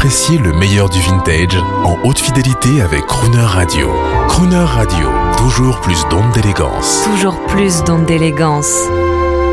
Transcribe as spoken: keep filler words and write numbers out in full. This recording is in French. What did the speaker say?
appréciez le meilleur du vintage en haute fidélité avec Crooner Radio. Crooner Radio, toujours plus d'ondes d'élégance. Toujours plus d'ondes d'élégance.